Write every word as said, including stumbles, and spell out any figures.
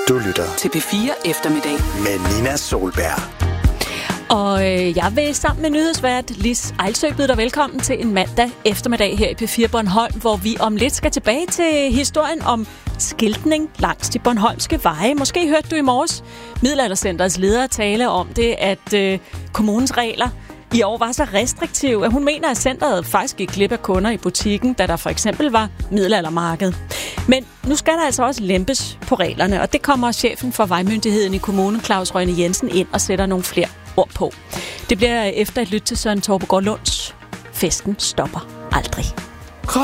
Du lytter til P fire Eftermiddag med Nina Solberg. Og øh, jeg vil sammen med nyhedsvært Lis Ejlsø byde dig velkommen til en mandag eftermiddag her i P fire Bornholm, hvor vi om lidt skal tilbage til historien om skiltning langs de bornholmske veje. Måske hørte du i morges Middelaldercenterets leder tale om det, at øh, kommunens regler i år var så restriktive, at hun mener, at centret faktisk gik glip af kunder i butikken, da der for eksempel var middelaldermarked. Men nu skal der altså også lempes på reglerne, og det kommer chefen for vejmyndigheden i kommunen, Claus Rønne Jensen, ind og sætter nogle flere ord på. Det bliver efter et lyt til Søren Torpegaard Lunds Festen stopper aldrig.